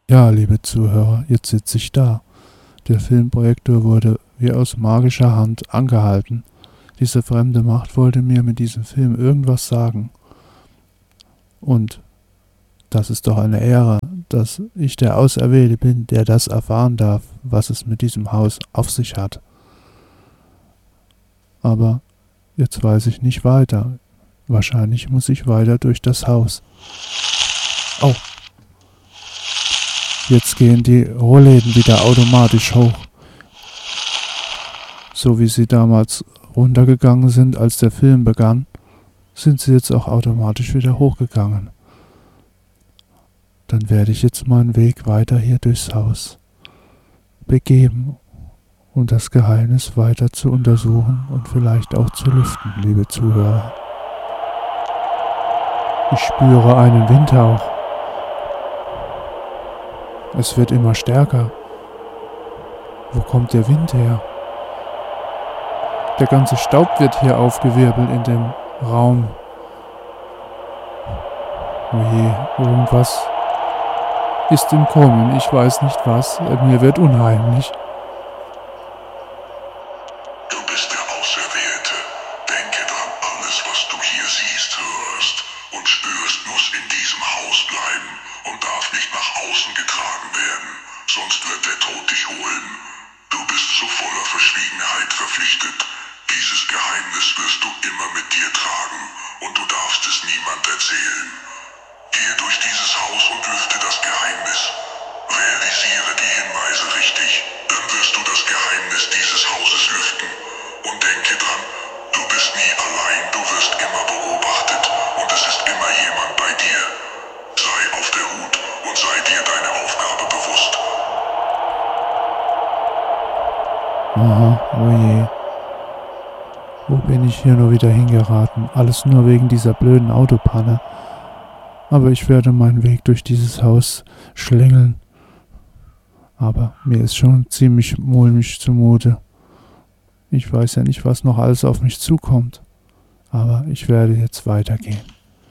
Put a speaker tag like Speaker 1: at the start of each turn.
Speaker 1: Ja, liebe Zuhörer, jetzt sitze ich da. Der Filmprojektor wurde wie aus magischer Hand angehalten. Diese fremde Macht wollte mir mit diesem Film irgendwas sagen. Und das ist doch eine Ehre, dass ich der Auserwählte bin, der das erfahren darf, was es mit diesem Haus auf sich hat. Aber jetzt weiß ich nicht weiter. Wahrscheinlich muss ich weiter durch das Haus. Oh. Jetzt gehen die Rollläden wieder automatisch hoch. So wie sie damals runtergegangen sind, als der Film begann, sind sie jetzt auch automatisch wieder hochgegangen. Dann werde ich jetzt meinen Weg weiter hier durchs Haus begeben, um das Geheimnis weiter zu untersuchen und vielleicht auch zu lüften, liebe Zuhörer. Ich spüre einen Windhauch. Es wird immer stärker. Wo kommt der Wind her? Der ganze Staub wird hier aufgewirbelt in dem Raum. Oh je, irgendwas ist im Kommen. Ich weiß nicht was. Mir wird unheimlich.
Speaker 2: Du bist der Auserwählte. Denke dran, alles, was du hier siehst, hörst und spürst, muss in diesem Haus bleiben und darf nicht nach außen getragen werden, sonst wird der Tod dich holen. Du bist zu voller Verschwiegenheit verpflichtet. Dieses Geheimnis wirst du immer mit dir tragen und du darfst es niemand erzählen. Gehe durch dieses Haus und lüfte das Geheimnis. Realisiere die Hinweise richtig, dann wirst du das Geheimnis dieses Hauses lüften. Und denke dran, du bist nie allein, du wirst immer beobachtet und es ist immer jemand bei dir. Sei auf der Hut und sei dir deine Aufgabe bewusst.
Speaker 1: Aha, oh je. Wo bin ich hier nur wieder hingeraten? Alles nur wegen dieser blöden Autopanne. Aber ich werde meinen Weg durch dieses Haus schlängeln. Aber mir ist schon ziemlich mulmig zumute. Ich weiß ja nicht, was noch alles auf mich zukommt. Aber ich werde jetzt weitergehen.